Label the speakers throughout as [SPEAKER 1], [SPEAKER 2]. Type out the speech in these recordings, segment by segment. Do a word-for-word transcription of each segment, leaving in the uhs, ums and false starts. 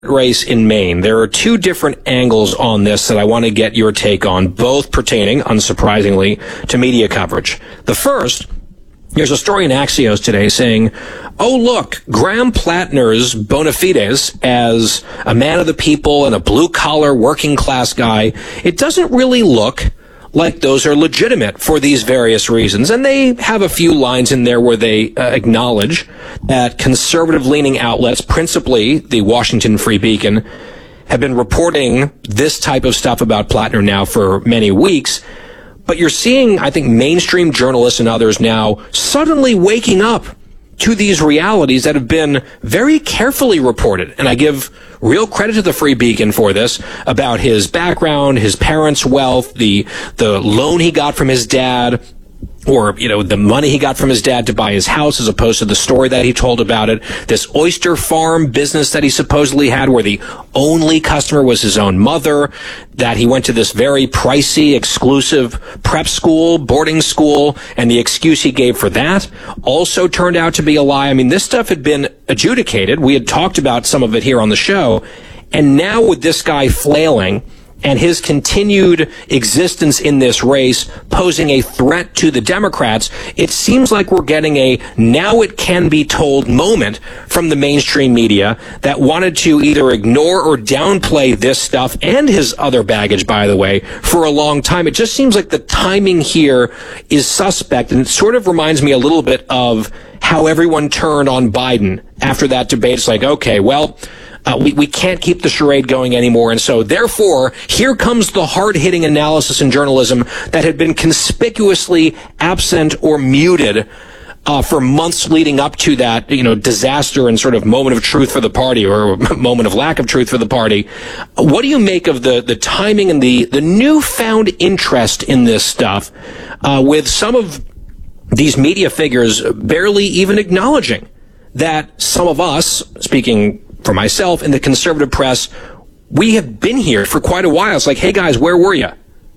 [SPEAKER 1] race in Maine. There are two different angles on this that I want to get your take on, both pertaining, unsurprisingly, to media coverage. The first, there's a story in Axios today saying, oh, look, Graham Plattner's bona fides as a man of the people and a blue-collar working-class guy, it doesn't really look like those are legitimate for these various reasons. And they have a few lines in there where they uh, acknowledge that conservative-leaning outlets, principally the Washington Free Beacon, have been reporting this type of stuff about Plattner now for many weeks. But you're seeing, I think, mainstream journalists and others now suddenly waking up to these realities that have been very carefully reported. And I give real credit to the Free Beacon for this, about his background, his parents' wealth, the the loan he got from his dad, or, you know, the money he got from his dad to buy his house, as opposed to the story that he told about it. This oyster farm business that he supposedly had, where the only customer was his own mother, that he went to this very pricey, exclusive prep school, boarding school, and the excuse he gave for that also turned out to be a lie. I mean, this stuff had been adjudicated. We had talked about some of it here on the show. And now with this guy flailing, and his continued existence in this race posing a threat to the Democrats, it seems like we're getting a now it can be told moment from the mainstream media that wanted to either ignore or downplay this stuff and his other baggage, by the way, for a long time. It just seems like the timing here is suspect, and it sort of reminds me a little bit of how everyone turned on Biden after that debate. It's like, okay, well, Uh, we, we can't keep the charade going anymore. And so, therefore, here comes the hard-hitting analysis in journalism that had been conspicuously absent or muted uh, for months leading up to that, you know, disaster and sort of moment of truth for the party, or moment of lack of truth for the party. What do you make of the, the timing and the, the newfound interest in this stuff, uh, with some of these media figures barely even acknowledging that some of us, speaking for myself, in the conservative press, we have been here for quite a while. It's like, hey guys, where were you?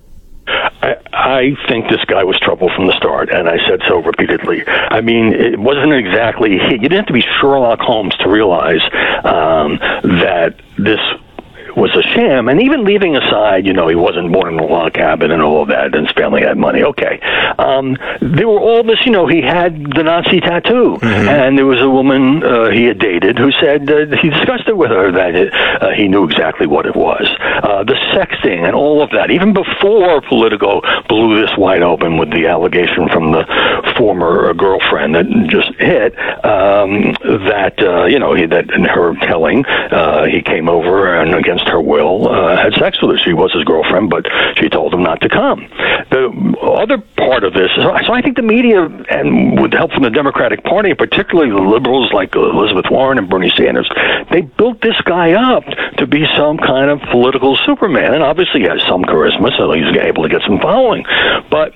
[SPEAKER 2] I, I think this guy was trouble from the start, and I said so repeatedly. I mean, it wasn't exactly, you didn't have to be Sherlock Holmes to realize um, that this was a sham. And even leaving aside, you know, he wasn't born in a log cabin and all of that, and his family had money. Okay. Um, there were all this, you know, he had the Nazi tattoo, mm-hmm. and there was a woman uh, he had dated who said uh, he discussed it with her that it, uh, he knew exactly what it was. Uh, the sexting and all of that, even before Politico blew this wide open with the allegation from the former girlfriend that just hit, um, that, uh, you know, he, that in her telling, uh, he came over and against her will, uh, had sex with her. She was his girlfriend, but she told him not to come. The other part of this, so I think the media, and with help from the Democratic Party, particularly the liberals like Elizabeth Warren and Bernie Sanders, they built this guy up to be some kind of political Superman, and obviously he has some charisma, so he's able to get some following. But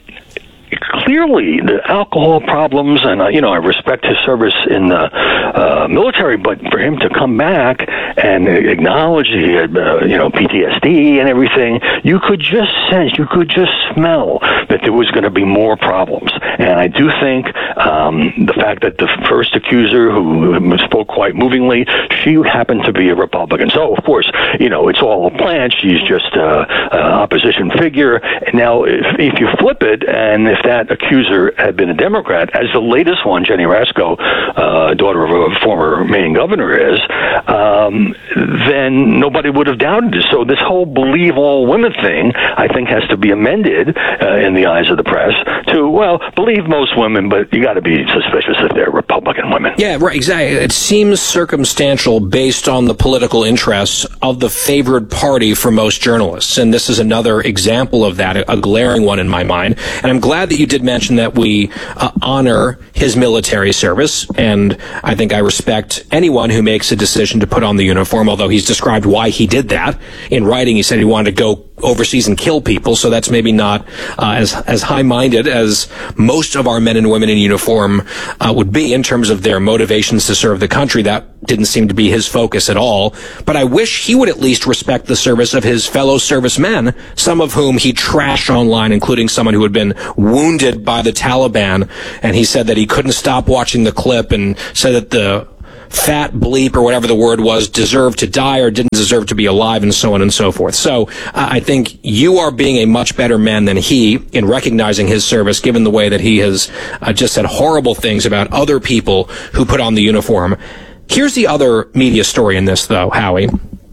[SPEAKER 2] clearly, the alcohol problems, and, uh, you know, I respect his service in the uh, military, but for him to come back and acknowledge he had, uh, you know, P T S D and everything, you could just sense, you could just smell that there was going to be more problems. And I do think um, the fact that the first accuser, who spoke quite movingly, she happened to be a Republican. So, of course, you know, it's all a plan. She's just uh, an opposition figure. And now, if, if you flip it, and if that accuser had been a Democrat, as the latest one, Jenny Rasko, uh, daughter of a former Maine governor, is, um, then nobody would have doubted it. So this whole believe all women thing, I think, has to be amended uh, in the eyes of the press to, well, believe most women, but you got to be suspicious if they're Republican women.
[SPEAKER 1] Yeah, right, exactly. It seems circumstantial based on the political interests of the favored party for most journalists. And this is another example of that, a glaring one in my mind. And I'm glad that you did mention that we uh, honor his military service, and I think I respect anyone who makes a decision to put on the uniform, although he's described why he did that. In writing, he said he wanted to go overseas and kill people, so that's maybe not uh, as as high-minded as most of our men and women in uniform uh, would be in terms of their motivations to serve the country. That didn't seem to be his focus at all. But I wish he would at least respect the service of his fellow servicemen, some of whom he trashed online, including someone who had been wounded by the Taliban. And he said that he couldn't stop watching the clip, and said that the fat bleep or whatever the word was deserved to die or didn't deserve to be alive, and so on and so forth. So uh, I think you are being a much better man than he in recognizing his service, given the way that he has uh, just said horrible things about other people who put on the uniform. Here's the other media story in this, though, Howie.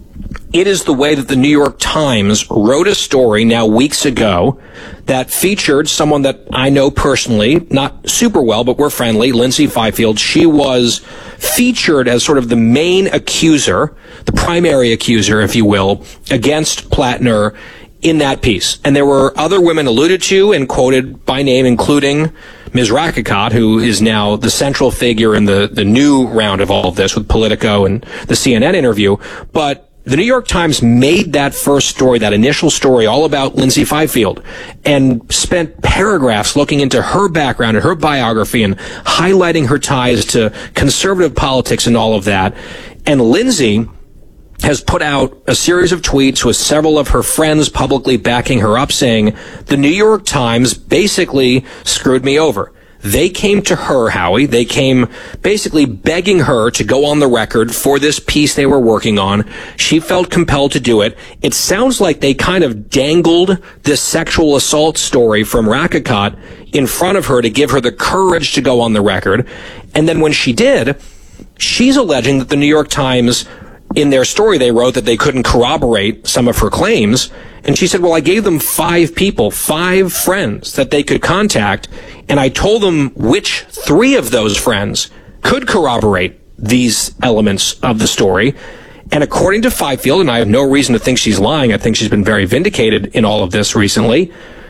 [SPEAKER 1] It is the way that the New York Times wrote a story now weeks ago that featured someone that I know personally, not super well, but we're friendly, Lindsay Fifield. She was featured as sort of the main accuser, the primary accuser, if you will, against Plattner in that piece. And there were other women alluded to and quoted by name, including Miz Rakicot, who is now the central figure in the, the new round of all of this with Politico and the C N N interview. But the New York Times made that first story, that initial story, all about Lindsay Fifield and spent paragraphs looking into her background and her biography and highlighting her ties to conservative politics and all of that. And Lindsay has put out a series of tweets with several of her friends publicly backing her up, saying the New York Times basically screwed me over. They came to her, Howie. They came basically begging her to go on the record for this piece they were working on. She felt compelled to do it. It sounds like they kind of dangled this sexual assault story from Rakicot in front of her to give her the courage to go on the record. And then when she did, she's alleging that the New York Times, in their story, they wrote that they couldn't corroborate some of her claims. And she said, well, I gave them five people, five friends that they could contact, and I told them which three of those friends could corroborate these elements of the story. And according to Fifield, and I have no reason to think she's lying, I think she's been very vindicated in all of this recently.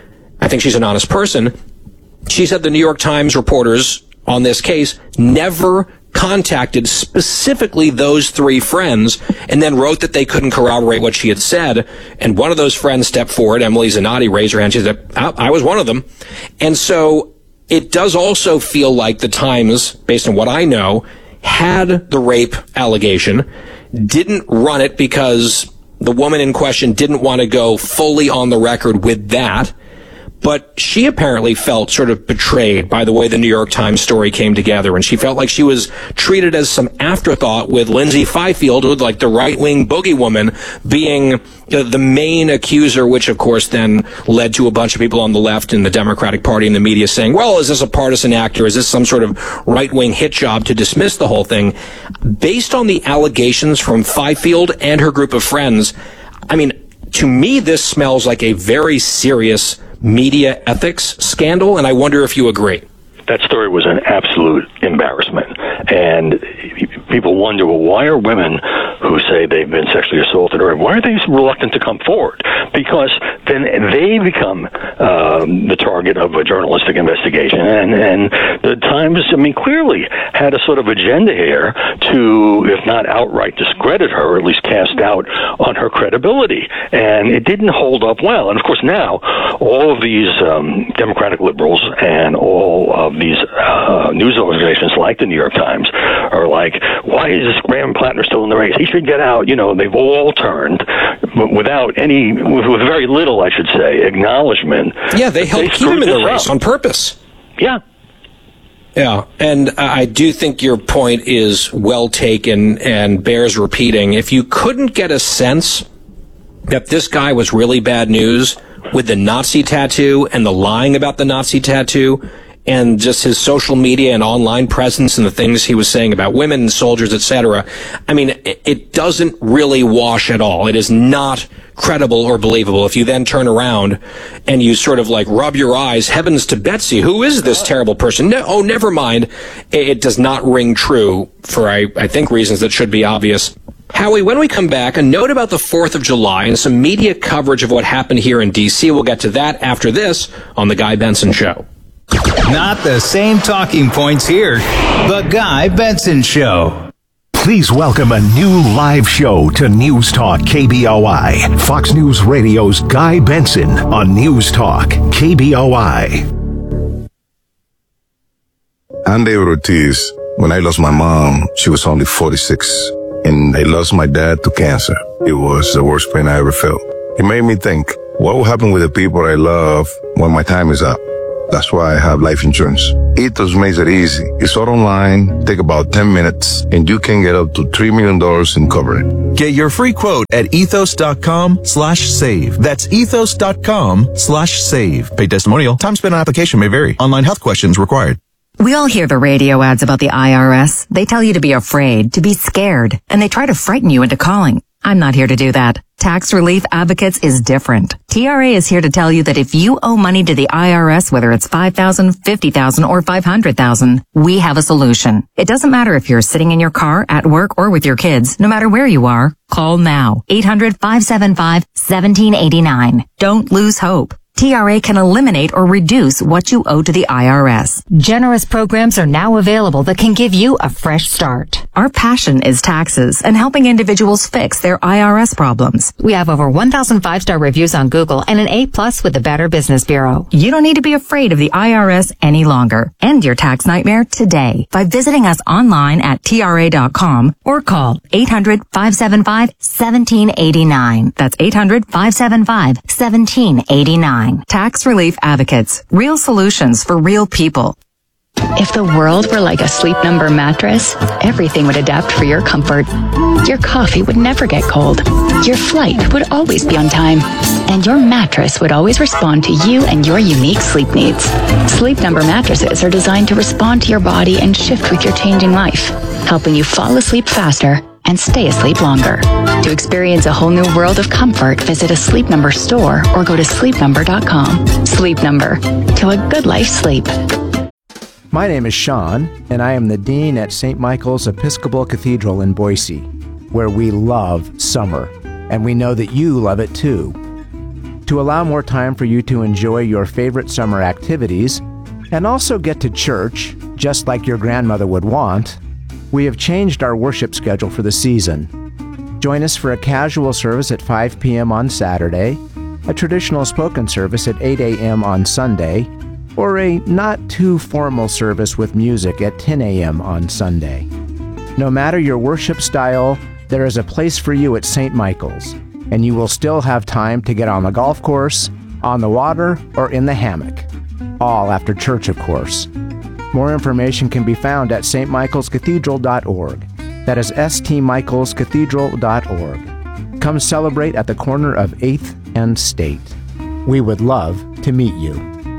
[SPEAKER 1] I think she's an honest person. She said the New York Times reporters on this case never contacted specifically those three friends and then wrote that they couldn't corroborate what she had said. And one of those friends stepped forward. Emily Zanotti raised her hand. She said, I, I was one of them. And so it does also feel like the Times, based on what I know, had the rape allegation, didn't run it because the woman in question didn't want to go fully on the record with that. But she apparently felt sort of betrayed by the way the New York Times story came together, and she felt like she was treated as some afterthought with Lindsay Fifield, with like the right-wing boogie woman, being uh, the main accuser, which of course then led to a bunch of people on the left in the Democratic Party and the media saying, well, is this a partisan act or is this some sort of right-wing hit job to dismiss the whole thing? Based on the allegations from Fifield and her group of friends, I mean, to me, this smells like a very serious media ethics scandal, and I wonder if you agree.
[SPEAKER 2] That story was an absolute embarrassment. And people wonder, well, why are women who say they've been sexually assaulted, or why are they reluctant to come forward? Because then they become um, the target of a journalistic investigation. And, and the Times, I mean, clearly had a sort of agenda here to, if not outright discredit her, or at least cast doubt on her credibility. And it didn't hold up well. And, of course, now all of these um, Democratic liberals and all of these uh, news organizations like the New York Times are like, why is Graham Plattner still in the race? He should get out. You know, they've all turned without any, with, with very little, I should say, acknowledgement.
[SPEAKER 1] Yeah, they helped keep him in the race on purpose.
[SPEAKER 2] Yeah.
[SPEAKER 1] Yeah, and I do think your point is well taken and bears repeating. If you couldn't get a sense that this guy was really bad news with the Nazi tattoo and the lying about the Nazi tattoo, and just his social media and online presence and the things he was saying about women and soldiers, et cetera. I mean, it, it doesn't really wash at all. It is not credible or believable. If you then turn around and you sort of like rub your eyes, heavens to Betsy, who is this terrible person? No, oh, never mind. It, it does not ring true for, I, I think, reasons that should be obvious. Howie, when we come back, a note about the fourth of July and some media coverage of what happened here in D C. We'll get to that after this on The Guy Benson Show.
[SPEAKER 3] Not the same talking points here. The Guy Benson Show.
[SPEAKER 4] Please welcome a new live show to News Talk K B O I. Fox News Radio's Guy Benson on News Talk K B O I.
[SPEAKER 5] I'm David Ortiz. When I lost my mom, she was only forty-six. And I lost my dad to cancer. It was the worst pain I ever felt. It made me think, what will happen with the people I love when my time is up? That's why I have life insurance. Ethos makes it easy. It's all online, take about ten minutes, and you can get up to three million dollars in coverage.
[SPEAKER 6] Get your free quote at ethos.com slash save. That's ethos.com slash save. Paid testimonial. Time spent on application may vary. Online health questions required.
[SPEAKER 7] We all hear the radio ads about the I R S. They tell you to be afraid, to be scared, and they try to frighten you into calling. I'm not here to do that. Tax Relief Advocates is different. T R A is here to tell you that if you owe money to the I R S, whether it's five thousand dollars, fifty thousand dollars, or five hundred thousand dollars, we have a solution. It doesn't matter if you're sitting in your car, at work, or with your kids. No matter where you are, call now. eight hundred, five seven five, one seven eight nine. Don't lose hope. T R A can eliminate or reduce what you owe to the I R S. Generous programs are now available that can give you a fresh start. Our passion is taxes and helping individuals fix their I R S problems. We have over one thousand five-star reviews on Google and an A plus with the Better Business Bureau. You don't need to be afraid of the I R S any longer. End your tax nightmare today by visiting us online at T R A dot com or call eight hundred, five seven five, one seven eight nine. That's eight hundred, five seven five, one seven eight nine. Tax Relief Advocates. Real solutions for real people.
[SPEAKER 8] If the world were like a Sleep Number mattress, everything would adapt for your comfort. Your coffee would never get cold. Your flight would always be on time. And your mattress would always respond to you and your unique sleep needs. Sleep Number mattresses are designed to respond to your body and shift with your changing life, helping you fall asleep faster and stay asleep longer. To experience a whole new world of comfort, visit a Sleep Number store or go to sleep number dot com. Sleep Number. To a good life sleep.
[SPEAKER 9] My name is Sean, and I am the Dean at Saint Michael's Episcopal Cathedral in Boise, where we love summer, and we know that you love it too. To allow more time for you to enjoy your favorite summer activities, and also get to church, just like your grandmother would want, we have changed our worship schedule for the season. Join us for a casual service at five p.m. on Saturday, a traditional spoken service at eight a.m. on Sunday, or a not-too-formal service with music at ten a.m. on Sunday. No matter your worship style, there is a place for you at Saint Michael's, and you will still have time to get on the golf course, on the water, or in the hammock. All after church, of course. More information can be found at s t michaels cathedral dot org. That is s t michaels cathedral dot org. Come celebrate at the corner of eighth and State. We would love to meet you.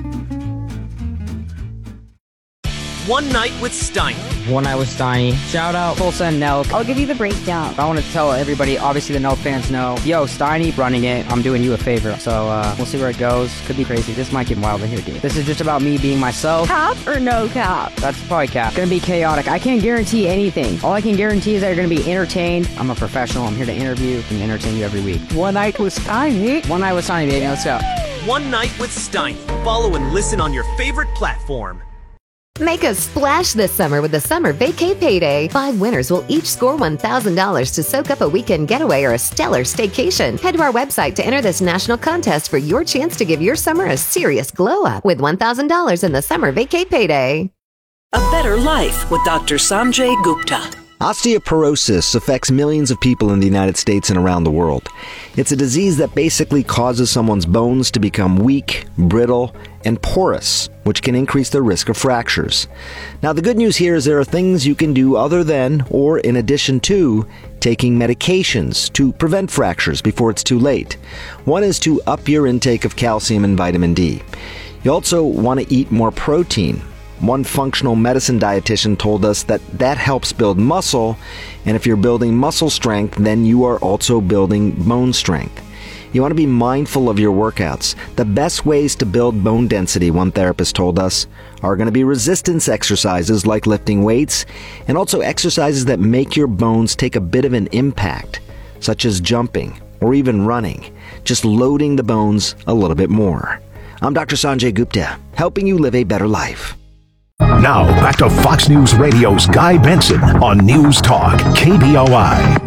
[SPEAKER 10] One Night with Steiny.
[SPEAKER 11] One Night with Steiny. Shout out Tulsa and Nelk.
[SPEAKER 12] I'll give you the breakdown.
[SPEAKER 11] I want to tell everybody, obviously the Nelk fans know, yo, Steiny running it, I'm doing you a favor. So uh, we'll see where it goes. Could be crazy. This might get wild in here, dude. This is just about me being myself.
[SPEAKER 12] Cap or no cap?
[SPEAKER 11] That's probably cap. It's gonna be chaotic. I can't guarantee anything. All I can guarantee is that you're gonna be entertained. I'm a professional. I'm here to interview and entertain you every week.
[SPEAKER 12] One Night with Steiny.
[SPEAKER 11] One Night with Steiny, baby. Let's go.
[SPEAKER 10] One Night with Steiny. Follow and listen on your favorite platform.
[SPEAKER 13] Make a splash this summer with the Summer Vacay Payday. Five winners will each score one thousand dollars to soak up a weekend getaway or a stellar staycation. Head to our website to enter this national contest for your chance to give your summer a serious glow-up with one thousand dollars in the Summer Vacay Payday.
[SPEAKER 14] A Better Life with Doctor Sanjay Gupta.
[SPEAKER 15] Osteoporosis affects millions of people in the United States and around the world. It's a disease that basically causes someone's bones to become weak, brittle, and porous, which can increase their risk of fractures. Now, the good news here is there are things you can do other than, or in addition to, taking medications to prevent fractures before it's too late. One is to up your intake of calcium and vitamin D. You also want to eat more protein. One functional medicine dietitian told us that that helps build muscle, and if you're building muscle strength, then you are also building bone strength. You want to be mindful of your workouts. The best ways to build bone density, one therapist told us, are going to be resistance exercises like lifting weights, and also exercises that make your bones take a bit of an impact, such as jumping or even running, just loading the bones a little bit more. I'm Doctor Sanjay Gupta, helping you live a better life.
[SPEAKER 4] Now, back to Fox News Radio's Guy Benson on News Talk, K B O I.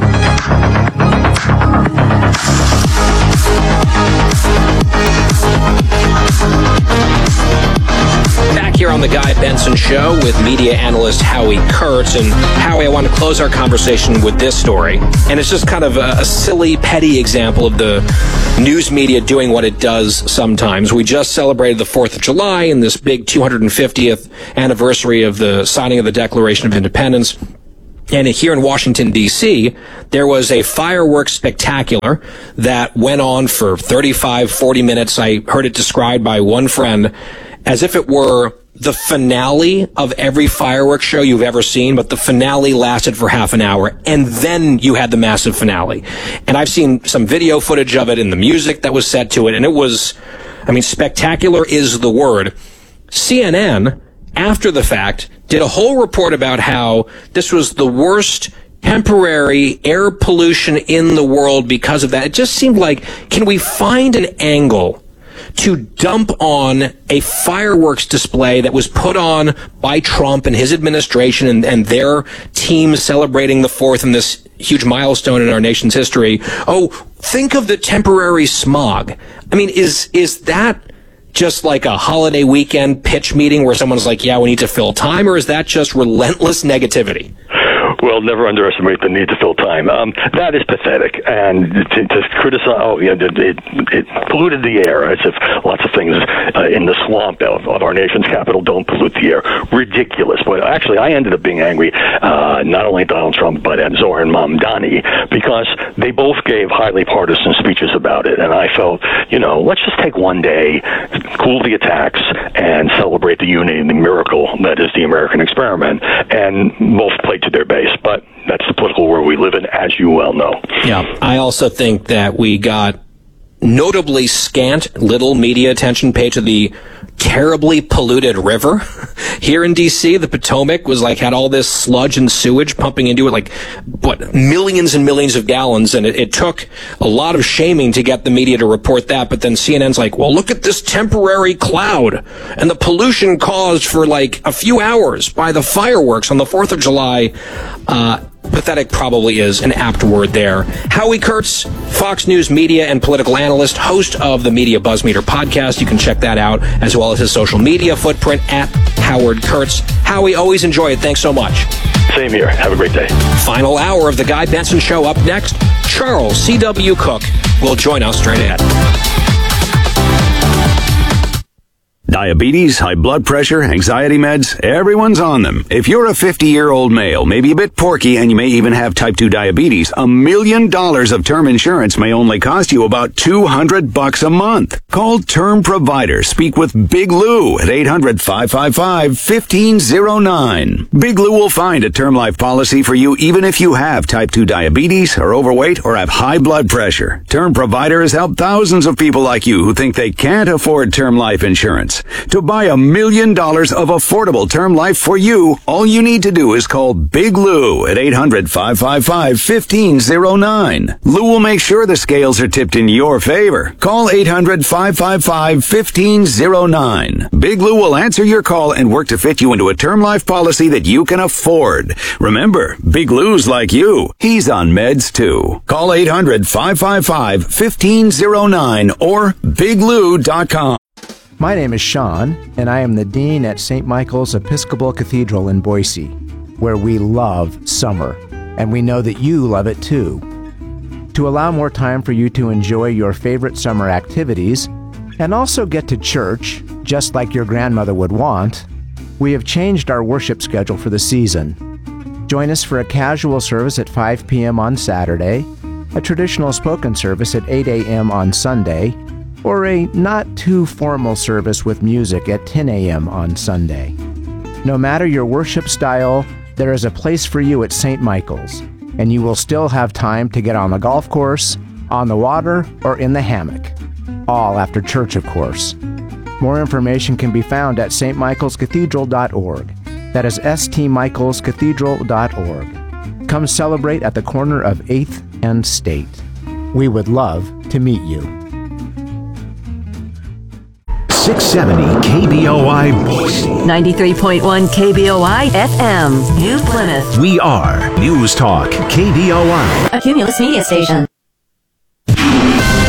[SPEAKER 1] Back here on on the Guy Benson Show with media analyst Howie Kurtz. And Howie, I want to close our conversation with this story. And it's just kind of a, a silly, petty example of the news media doing what it does sometimes. We just celebrated the fourth of July and this big two hundred fiftieth anniversary of the signing of the Declaration of Independence. And here in Washington, D C, there was a fireworks spectacular that went on for thirty-five, forty minutes. I heard it described by one friend as if it were the finale of every fireworks show you've ever seen, but the finale lasted for half an hour, and then you had the massive finale. And I've seen some video footage of it and the music that was set to it, and it was, I mean, spectacular is the word. C N N, after the fact, did a whole report about how this was the worst temporary air pollution in the world because of that. It just seemed like, can we find an angle to dump on a fireworks display that was put on by Trump and his administration and, and their team celebrating the fourth and this huge milestone in our nation's history? Oh, think of the temporary smog. I mean, is is that just like a holiday weekend pitch meeting where someone's like, yeah, we need to fill time, or is that just relentless negativity?
[SPEAKER 2] Well, never underestimate the need to fill time. Um, that is pathetic. And to, to criticize, oh, yeah, it, it, it polluted the air, as if lots of things uh, in the swamp of, of our nation's capital don't pollute the air. Ridiculous. But actually, I ended up being angry, uh, not only at Donald Trump, but at Zohran Mamdani, because they both gave highly partisan speeches about it. And I felt, you know, let's just take one day, cool the attacks, and celebrate the unity and the miracle that is the American experiment. And both played to their base. But that's the political world we live in, as you well know.
[SPEAKER 1] Yeah, I also think that we got notably scant little media attention paid to the terribly polluted river here in D C. The Potomac was like, had all this sludge and sewage pumping into it, like, what, millions and millions of gallons. And it, it took a lot of shaming to get the media to report that. But then C N N's like, well, look at this temporary cloud and the pollution caused for like a few hours by the fireworks on the fourth of July. Uh, Pathetic probably is an apt word there. Howie Kurtz, Fox News media and political analyst, host of the Media Buzzmeter podcast. You can check that out, as well as his social media footprint at Howard Kurtz. Howie, always enjoy it. Thanks so much.
[SPEAKER 2] Same here. Have a great day.
[SPEAKER 1] Final hour of the Guy Benson Show up next. Charles C W. Cook will join us straight ahead.
[SPEAKER 16] Diabetes, high blood pressure, anxiety meds, everyone's on them. If you're a fifty-year-old male, maybe a bit porky, and you may even have type two diabetes, a million dollars of term insurance may only cost you about two hundred bucks a month. Call Term Provider. Speak with Big Lou at eight hundred, five five five, one five zero nine. Big Lou will find a term life policy for you even if you have type two diabetes, are overweight, or have high blood pressure. Term Provider has helped thousands of people like you who think they can't afford term life insurance. To buy a million dollars of affordable term life for you, all you need to do is call Big Lou at eight hundred, five five five, one five zero nine. Lou will make sure the scales are tipped in your favor. Call eight hundred, five five five, one five zero nine. Big Lou will answer your call and work to fit you into a term life policy that you can afford. Remember, Big Lou's like you. He's on meds too. Call eight hundred, five five five, one five zero nine or big lou dot com.
[SPEAKER 9] My name is Sean, and I am the Dean at Saint Michael's Episcopal Cathedral in Boise, where we love summer, and we know that you love it too. To allow more time for you to enjoy your favorite summer activities, and also get to church, just like your grandmother would want, we have changed our worship schedule for the season. Join us for a casual service at five p.m. on Saturday, a traditional spoken service at eight a.m. on Sunday, or a not-too-formal service with music at ten a.m. on Sunday. No matter your worship style, there is a place for you at Saint Michael's, and you will still have time to get on the golf course, on the water, or in the hammock. All after church, of course. More information can be found at s t michaels cathedral dot org. That is s t michaels cathedral dot org. Come celebrate at the corner of eighth and State. We would love to meet you.
[SPEAKER 4] six seventy K B O I Boise.
[SPEAKER 17] ninety-three point one K B O I F M, New Plymouth.
[SPEAKER 4] We are News Talk K B O I.
[SPEAKER 17] A Cumulus media station.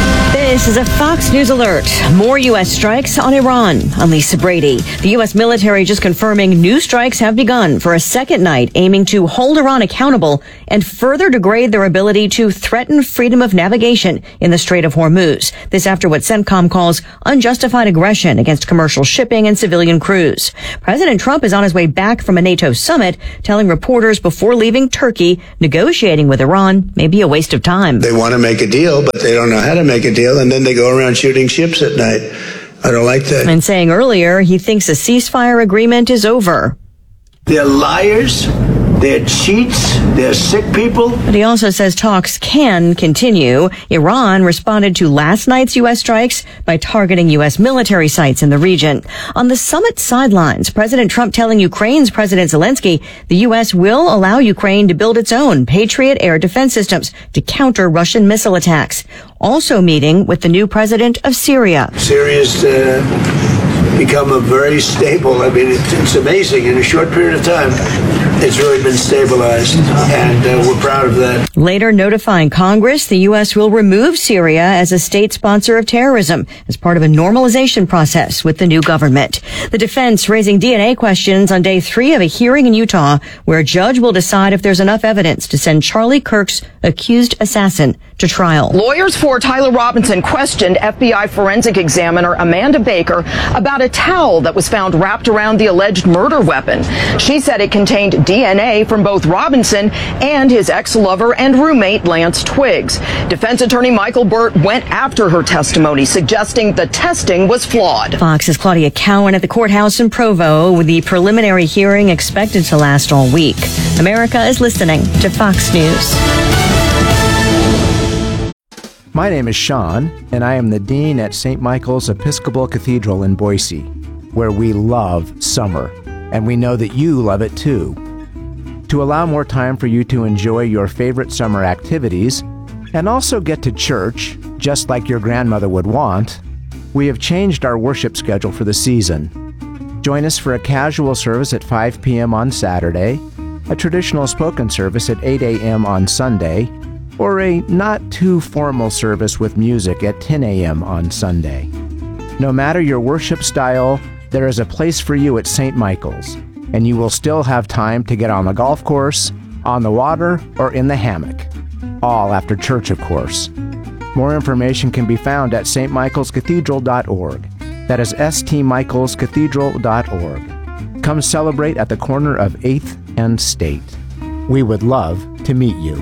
[SPEAKER 18] This is a Fox News alert. More U S strikes on Iran. I'm Lisa Brady. The U S military just confirming new strikes have begun for a second night, aiming to hold Iran accountable and further degrade their ability to threaten freedom of navigation in the Strait of Hormuz. This after what CENTCOM calls unjustified aggression against commercial shipping and civilian crews. President Trump is on his way back from a NATO summit, telling reporters before leaving Turkey, negotiating with Iran may be a waste of time.
[SPEAKER 19] They want to make a deal, but they don't know how to make a deal, and then they go around shooting ships at night. I don't like that.
[SPEAKER 18] And saying earlier he thinks a ceasefire agreement is over.
[SPEAKER 19] They're liars. They're cheats. They're sick people.
[SPEAKER 18] But he also says talks can continue. Iran responded to last night's U S strikes by targeting U S military sites in the region. On the summit sidelines, President Trump telling Ukraine's President Zelensky the U S will allow Ukraine to build its own Patriot air defense systems to counter Russian missile attacks. Also meeting with the new president of Syria.
[SPEAKER 19] Syria's uh, become a very stable, I mean, it's, it's amazing. In a short period of time, it's really been stabilized, and uh, we're proud of that.
[SPEAKER 18] Later notifying Congress the U S will remove Syria as a state sponsor of terrorism as part of a normalization process with the new government. The defense raising D N A questions on day three of a hearing in Utah where a judge will decide if there's enough evidence to send Charlie Kirk's accused assassin to trial.
[SPEAKER 20] Lawyers for Tyler Robinson questioned F B I forensic examiner Amanda Baker about a towel that was found wrapped around the alleged murder weapon. She said it contained D N A from both Robinson and his ex-lover and roommate Lance Twiggs. Defense attorney Michael Burt went after her testimony, suggesting the testing was flawed.
[SPEAKER 18] Fox's Claudia Cowan at the courthouse in Provo with the preliminary hearing expected to last all week. America is listening to Fox News.
[SPEAKER 9] My name is Sean, and I am the Dean at Saint Michael's Episcopal Cathedral in Boise, where we love summer, and we know that you love it too. To allow more time for you to enjoy your favorite summer activities, and also get to church, just like your grandmother would want, we have changed our worship schedule for the season. Join us for a casual service at five p.m. on Saturday, a traditional spoken service at eight a.m. on Sunday, or a not-too-formal service with music at ten a.m. on Sunday. No matter your worship style, there is a place for you at Saint Michael's, and you will still have time to get on the golf course, on the water, or in the hammock. All after church, of course. More information can be found at s t michaels cathedral dot org. That is s t michaels cathedral dot org. Come celebrate at the corner of eighth and State. We would love to meet you.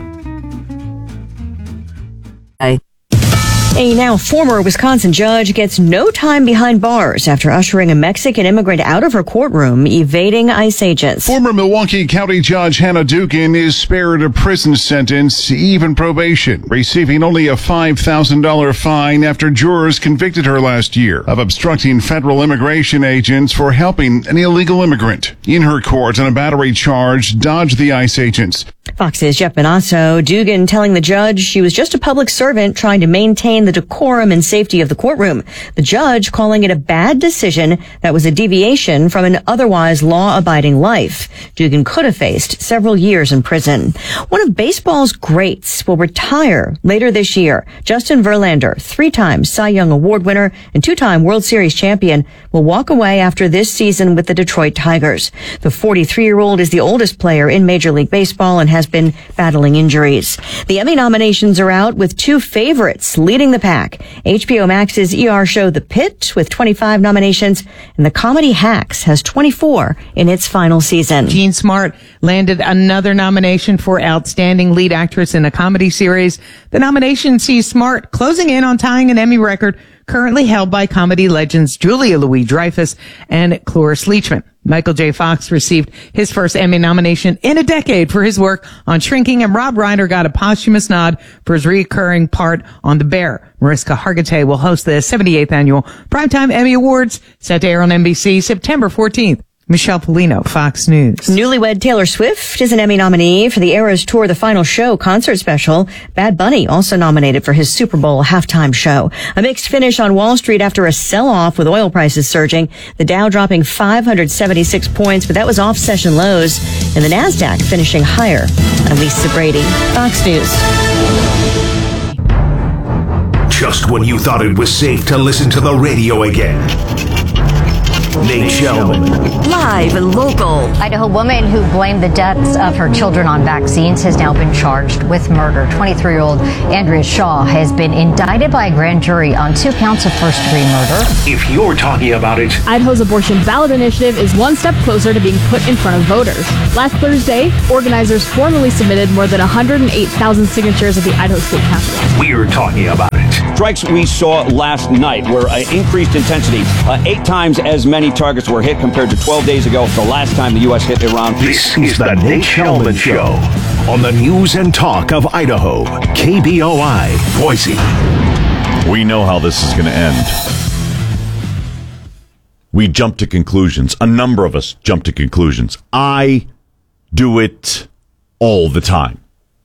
[SPEAKER 18] A now former Wisconsin judge gets no time behind bars after ushering a Mexican immigrant out of her courtroom, evading ICE agents.
[SPEAKER 21] Former Milwaukee County Judge Hannah Dugan is spared a prison sentence, even probation, receiving only a five thousand dollars fine after jurors convicted her last year of obstructing federal immigration agents for helping an illegal immigrant. In her court on a battery charge, dodged the ICE agents.
[SPEAKER 18] Fox's Jeff Benasso, Dugan telling the judge she was just a public servant trying to maintain the decorum and safety of the courtroom. The judge calling it a bad decision that was a deviation from an otherwise law-abiding life. Dugan could have faced several years in prison. One of baseball's greats will retire later this year. Justin Verlander, three-time Cy Young Award winner and two-time World Series champion, will walk away after this season with the Detroit Tigers. The forty-three-year-old is the oldest player in Major League Baseball and has been battling injuries. The Emmy nominations are out with two favorites leading the pack. H B O Max's E R show The Pit with twenty-five nominations, and the comedy Hacks has twenty-four in its final season.
[SPEAKER 22] Jean Smart landed another nomination for Outstanding Lead Actress in a Comedy Series. The nomination sees Smart closing in on tying an Emmy record currently held by comedy legends Julia Louis-Dreyfus and Cloris Leachman. Michael J. Fox received his first Emmy nomination in a decade for his work on Shrinking, and Rob Reiner got a posthumous nod for his recurring part on The Bear. Mariska Hargitay will host the seventy-eighth Annual Primetime Emmy Awards, set to air on N B C September fourteenth. Michelle Polino, Fox News.
[SPEAKER 18] Newlywed Taylor Swift is an Emmy nominee for the Eras Tour The Final Show concert special. Bad Bunny also nominated for his Super Bowl halftime show. A mixed finish on Wall Street after a sell-off with oil prices surging. The Dow dropping five hundred seventy-six points, but that was off session lows. And the NASDAQ finishing higher. I'm Lisa Brady, Fox News.
[SPEAKER 4] just when you thought it was safe to listen to the radio again. Nate Shelman.
[SPEAKER 17] Live and local.
[SPEAKER 3] Idaho woman who blamed the deaths of her children on vaccines has now been charged with murder. twenty-three-year-old Andrea Shaw has been indicted by a grand jury on two counts of first-degree murder.
[SPEAKER 4] If you're talking about it,
[SPEAKER 5] Idaho's abortion ballot initiative is one step closer to being put in front of voters. Last Thursday, organizers formally submitted more than one hundred eight thousand signatures at the Idaho State Capitol.
[SPEAKER 4] we're talking about it.
[SPEAKER 23] Strikes we saw last night were uh, increased intensity. Uh, eight times as many targets were hit compared to twelve days ago, the last time the U S hit Iran.
[SPEAKER 4] This is the Nate Shelman Show on the News and Talk of Idaho, K B O I, Boise.
[SPEAKER 24] We know how this is going to end. We jump to conclusions. A number of us jump to conclusions. I do it all the time.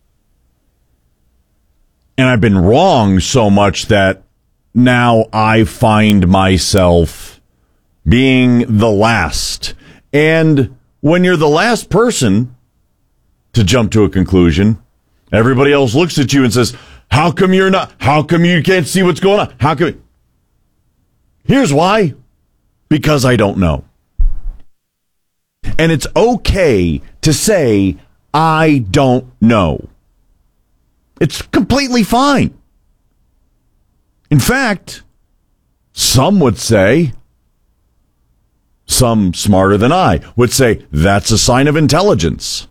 [SPEAKER 24] And I've been wrong so much that now I find myself being the last. And when you're the last person to jump to a conclusion, everybody else looks at you and says, how come you're not, how come you can't see what's going on? How come? Here's why. Because I don't know. And it's okay to say, I don't know. It's completely fine. In fact, some would say, some smarter than I would say, that's a sign of intelligence.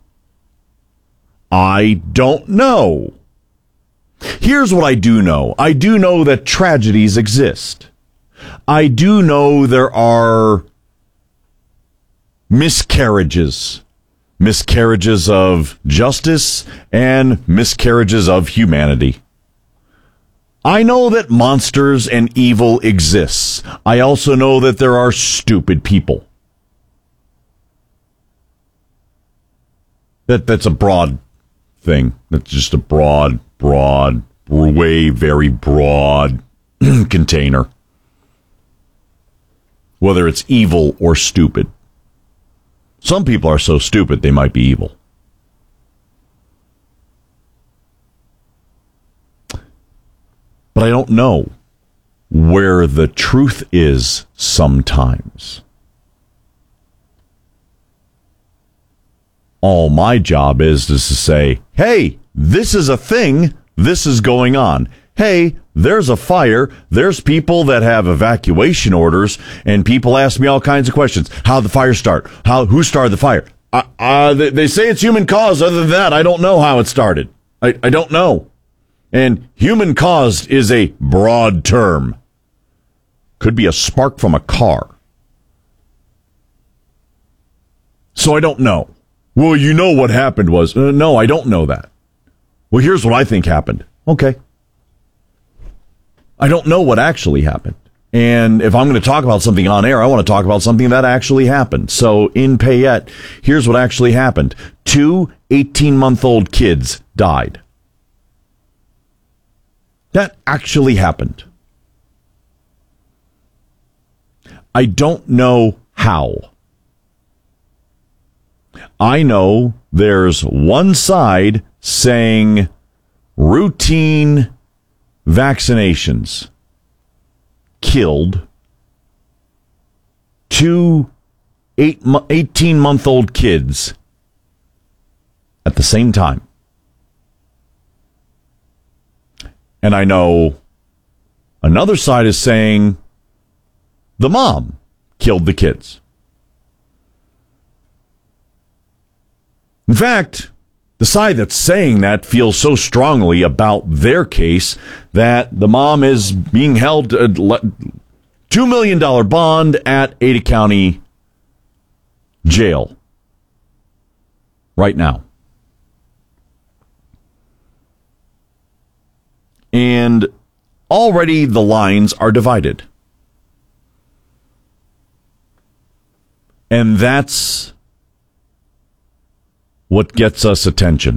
[SPEAKER 24] I don't know. Here's what I do know. I do know that tragedies exist. I do know there are miscarriages. Miscarriages of justice and miscarriages of humanity. I know that monsters and evil exists. I also know that there are stupid people. That that's a broad thing. That's just a broad, broad, way very broad container. Whether it's evil or stupid. Some people are so stupid they might be evil. But I don't know where the truth is sometimes. All my job is, is to say, hey, this is a thing, this is going on. Hey, there's a fire, there's people that have evacuation orders, and people ask me all kinds of questions. How'd the fire start? How, who started the fire? Uh, uh, they, they say it's human cause. Other than that, I don't know how it started. I, I don't know. And human caused is a broad term. Could be a spark from a car. So I don't know. Well, you know what happened was, uh, no, I don't know that. Well, here's what I think happened. Okay. I don't know what actually happened. And if I'm going to talk about something on air, I want to talk about something that actually happened. So in Payette, here's what actually happened. Two eighteen-month-old kids died. That actually happened. I don't know how. I know there's one side saying routine vaccinations killed two eight, eighteen-month-old kids at the same time. And I know another side is saying the mom killed the kids. In fact, the side that's saying that feels so strongly about their case that the mom is being held to a two million dollars bond at Ada County Jail right now. And already the lines are divided. And that's what gets us attention.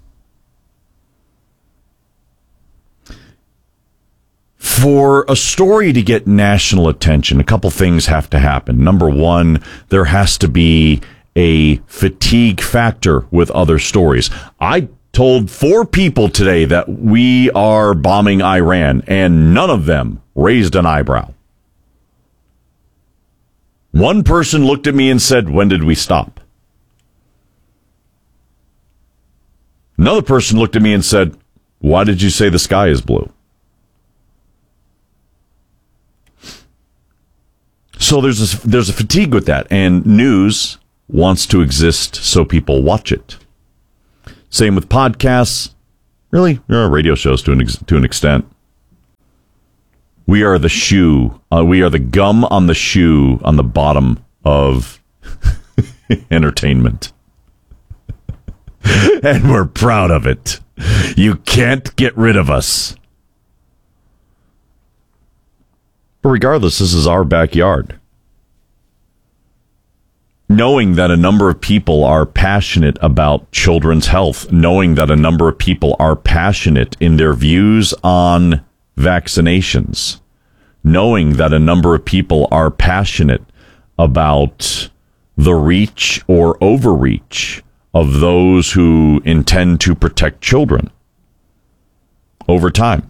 [SPEAKER 24] For a story to get national attention, a couple things have to happen. Number one, there has to be a fatigue factor with other stories. I told four people today that we are bombing Iran, and none of them raised an eyebrow. One person looked at me and said, "When did we stop?" Another person looked at me and said, "Why did you say the sky is blue?" So there's a, there's a fatigue with that, and news wants to exist so people watch it. Same with podcasts. Really, there are radio shows to an ex- to an extent. We are the shoe. Uh, we are the gum on the shoe on the bottom of entertainment. And we're proud of it. You can't get rid of us. But regardless, this is our backyard. Knowing that a number of people are passionate about children's health, knowing that a number of people are passionate in their views on vaccinations, knowing that a number of people are passionate about the reach or overreach of those who intend to protect children over time.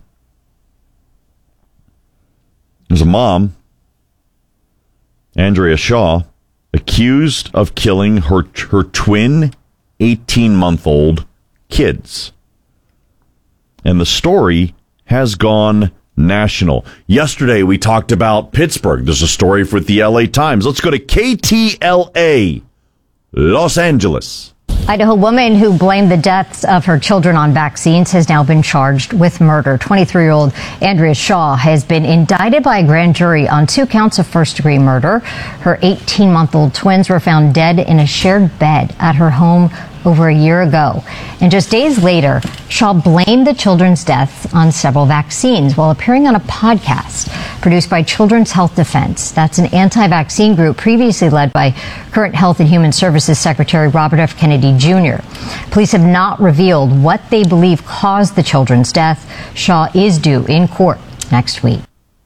[SPEAKER 24] There's a mom, Andrea Shaw, accused of killing her her twin eighteen-month-old kids. And the story has gone national. Yesterday, we talked about Pittsburgh. There's a story for the L A Times. Let's go to K T L A, Los Angeles.
[SPEAKER 3] Idaho woman who blamed the deaths of her children on vaccines has now been charged with murder. twenty-three-year-old Andrea Shaw has been indicted by a grand jury on two counts of first-degree murder. Her eighteen-month-old twins were found dead in a shared bed at her home over a year ago. And just days later, Shaw blamed the children's deaths on several vaccines while appearing on a podcast produced by Children's Health Defense. That's an anti-vaccine group previously led by current Health and Human Services Secretary Robert F. Kennedy Junior Police have not revealed what they believe caused the children's death. Shaw is due in court next week.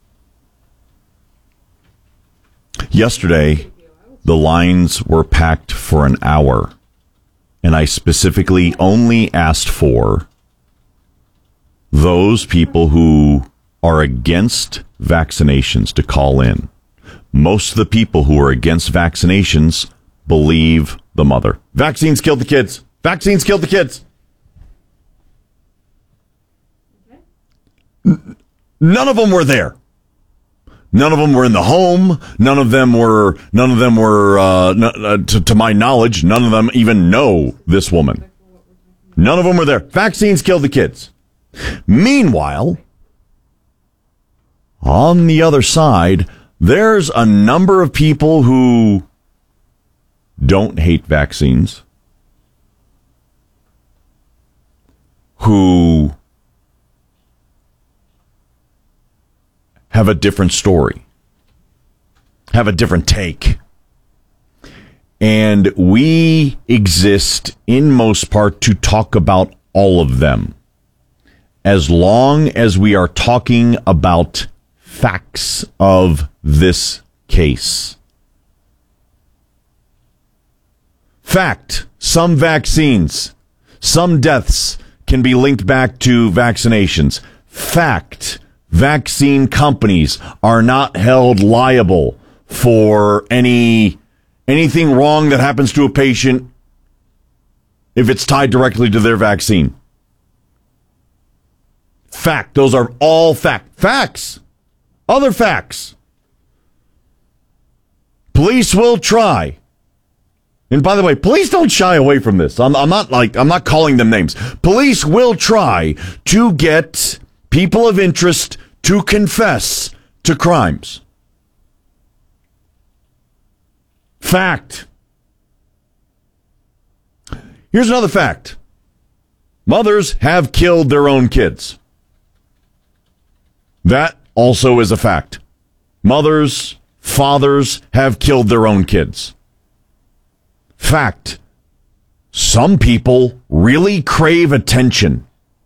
[SPEAKER 24] Yesterday, the lines were packed for an hour. And I specifically only asked for those people who are against vaccinations to call in. Most of the people who are against vaccinations believe the mother. Vaccines killed the kids. Vaccines killed the kids. N- none of them were there. None of them were in the home. None of them were, none of them were, uh, n- uh, to, to my knowledge, none of them even know this woman. None of them were there. Vaccines killed the kids. Meanwhile, on the other side, there's a number of people who don't hate vaccines, who have a different story, have a different take. And we exist in most part to talk about all of them, as long as we are talking about facts of this case. Fact, some vaccines, some deaths can be linked back to vaccinations. Fact, vaccine companies are not held liable for any anything wrong that happens to a patient if it's tied directly to their vaccine. Fact. Those are all fact. Facts. Other facts. Police will try. And by the way, police don't shy away from this. I'm, I'm not like I'm not calling them names. Police will try to get people of interest to confess to crimes. Fact. Here's another fact. Mothers have killed their own kids. That also is a fact. Mothers, fathers have killed their own kids. Fact. Some people really crave attention.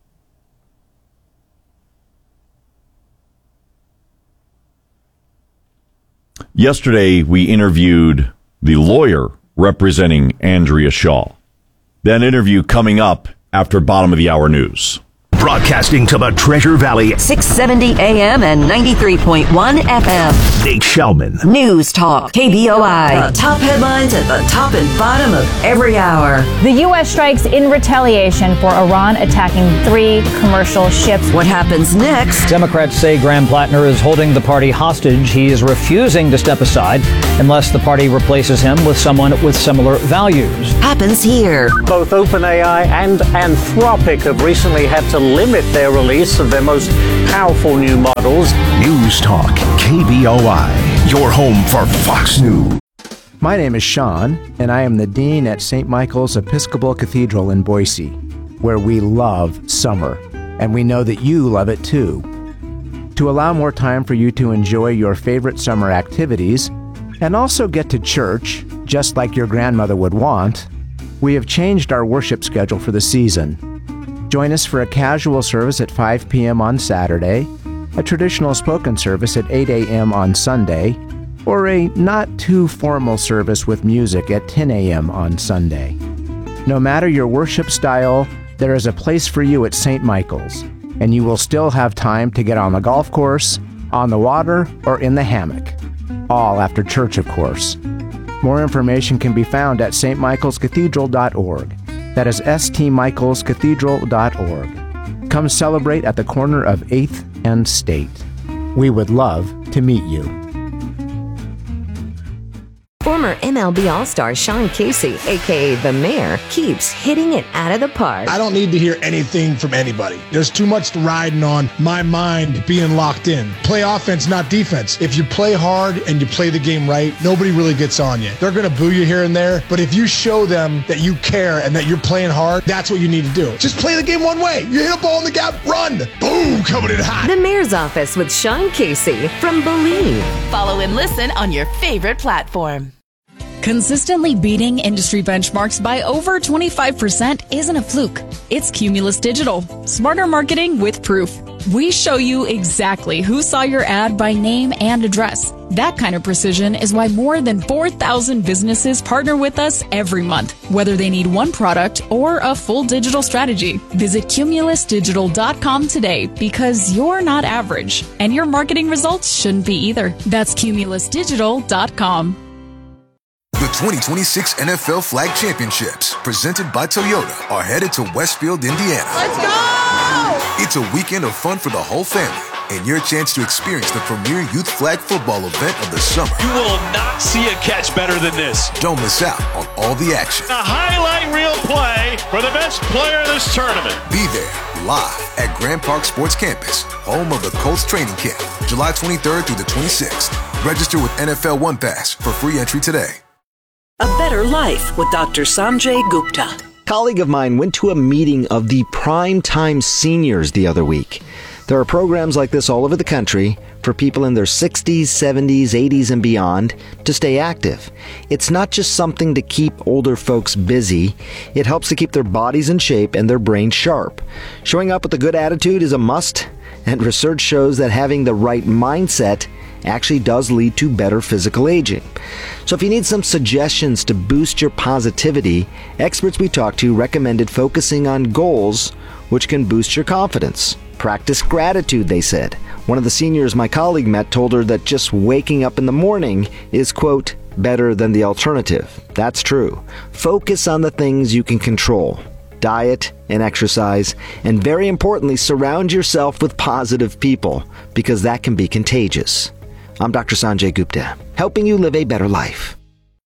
[SPEAKER 24] Yesterday, we interviewed the lawyer representing Andrea Shaw. That interview coming up after bottom of the hour news.
[SPEAKER 4] Broadcasting to the Treasure Valley.
[SPEAKER 17] six seventy A M and ninety-three point one F M.
[SPEAKER 4] Nate Shellman.
[SPEAKER 17] News Talk, K B O I. The top headlines at the top and bottom of every hour.
[SPEAKER 6] The U S strikes in retaliation for Iran attacking three commercial ships.
[SPEAKER 17] What happens next?
[SPEAKER 7] Democrats say Graham Plattner is holding the party hostage. He is refusing to step aside unless the party replaces him with someone with similar values.
[SPEAKER 17] Happens here.
[SPEAKER 8] Both OpenAI and Anthropic have recently had to limit their release of their most powerful new models.
[SPEAKER 4] News Talk, K B O I, your home for Fox News.
[SPEAKER 9] My name is Sean, and I am the Dean at Saint Michael's Episcopal Cathedral in Boise, where we love summer, and we know that you love it too. To allow more time for you to enjoy your favorite summer activities, and also get to church, just like your grandmother would want, we have changed our worship schedule for the season. Join us for a casual service at five p.m. on Saturday, a traditional spoken service at eight a.m. on Sunday, or a not-too-formal service with music at ten a.m. on Sunday. No matter your worship style, there is a place for you at Saint Michael's, and you will still have time to get on the golf course, on the water, or in the hammock. All after church, of course. More information can be found at s t michaels cathedral dot org. That is s t michaels cathedral dot org. Come celebrate at the corner of eighth and State. We would love to meet you.
[SPEAKER 13] Former M L B All-Star Sean Casey, a k a. The Mayor, keeps hitting it out of the park.
[SPEAKER 12] I don't need to hear anything from anybody. There's too much riding on my mind being locked in. Play offense, not defense. If you play hard and you play the game right, nobody really gets on you. They're going to boo you here and there, but if you show them that you care and that you're playing hard, that's what you need to do. Just play the game one way. You hit a ball in the gap, run. Boom, coming in hot.
[SPEAKER 13] The Mayor's Office with Sean Casey from Believe.
[SPEAKER 25] Follow and listen on your favorite platform.
[SPEAKER 26] Consistently beating industry benchmarks by over twenty-five percent isn't a fluke. It's Cumulus Digital. Smarter marketing with proof. We show you exactly who saw your ad by name and address. That kind of precision is why more than four thousand businesses partner with us every month, whether they need one product or a full digital strategy. Visit cumulus digital dot com today because you're not average, and your marketing results shouldn't be either. That's cumulus digital dot com.
[SPEAKER 27] The twenty twenty-six N F L Flag Championships, presented by Toyota, are headed to Westfield, Indiana.
[SPEAKER 25] Let's go!
[SPEAKER 27] It's a weekend of fun for the whole family, and your chance to experience the premier youth flag football event of the summer.
[SPEAKER 28] You will not see a catch better than this.
[SPEAKER 27] Don't miss out on all the action.
[SPEAKER 28] A highlight reel play for the best player in this tournament.
[SPEAKER 27] Be there, live at Grand Park Sports Campus, home of the Colts training camp, July twenty-third through the twenty-sixth. Register with N F L One Pass for free entry today.
[SPEAKER 14] A Better Life with Doctor Sanjay Gupta.
[SPEAKER 15] A colleague of mine went to a meeting of the Primetime Seniors the other week. There are programs like this all over the country for people in their sixties, seventies, eighties, and beyond to stay active. It's not just something to keep older folks busy. It helps to keep their bodies in shape and their brains sharp. Showing up with a good attitude is a must, and research shows that having the right mindset actually does lead to better physical aging. So if you need some suggestions to boost your positivity, experts we talked to recommended focusing on goals which can boost your confidence. Practice gratitude, they said. One of the seniors my colleague met told her that just waking up in the morning is, quote, better than the alternative. That's true. Focus on the things you can control. Diet and exercise, and very importantly, surround yourself with positive people, because that can be contagious. I'm Doctor Sanjay Gupta, helping you live a better life.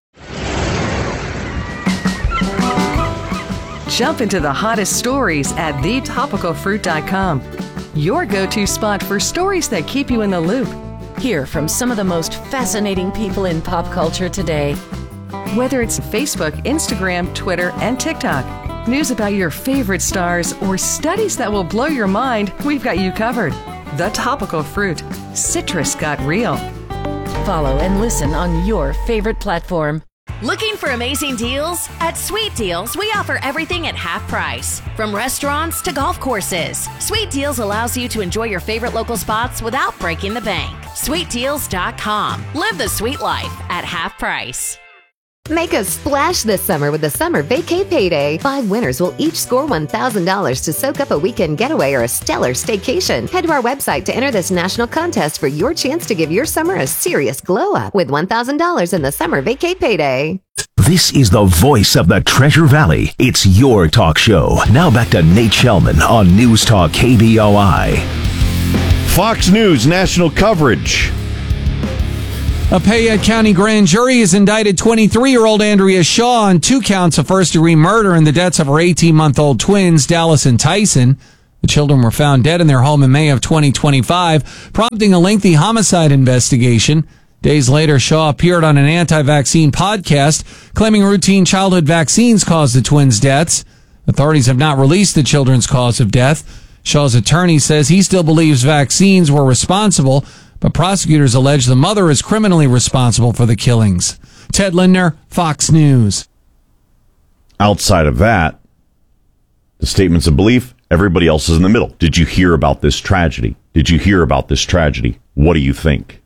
[SPEAKER 17] Jump into the hottest stories at the topical fruit dot com. Your go-to spot for stories that keep you in the loop.
[SPEAKER 25] Hear from some of the most fascinating people in pop culture today.
[SPEAKER 17] Whether it's Facebook, Instagram, Twitter, and TikTok, news about your favorite stars, or studies that will blow your mind, we've got you covered. The Topical Fruit. Citrus got real.
[SPEAKER 25] Follow and listen on your favorite platform.
[SPEAKER 29] Looking for amazing deals? At Sweet Deals, we offer everything at half price. From restaurants to golf courses, Sweet Deals allows you to enjoy your favorite local spots without breaking the bank. sweet deals dot com. Live the sweet life at half price.
[SPEAKER 13] Make a splash this summer with the Summer Vacay Payday. Five winners will each score one thousand dollars to soak up a weekend getaway or a stellar staycation. Head to our website to enter this national contest for your chance to give your summer a serious glow up with one thousand dollars in the Summer Vacay Payday.
[SPEAKER 4] This is the voice of the Treasure Valley. It's your talk show. Now back to Nate Shellman on News Talk K B O I.
[SPEAKER 24] Fox News national coverage.
[SPEAKER 1] A Payette County grand jury has indicted twenty-three-year-old Andrea Shaw on two counts of first-degree murder in the deaths of her eighteen-month-old twins, Dallas and Tyson. The children were found dead in their home in May of twenty twenty-five, prompting a lengthy homicide investigation. Days later, Shaw appeared on an anti-vaccine podcast, claiming routine childhood vaccines caused the twins' deaths. Authorities have not released the children's cause of death. Shaw's attorney says he still believes vaccines were responsible, but prosecutors allege the mother is criminally responsible for the killings. Ted Lindner, Fox News.
[SPEAKER 24] Outside of that, the statements of belief, everybody else is in the middle. Did you hear about this tragedy? Did you hear about this tragedy? What do you think?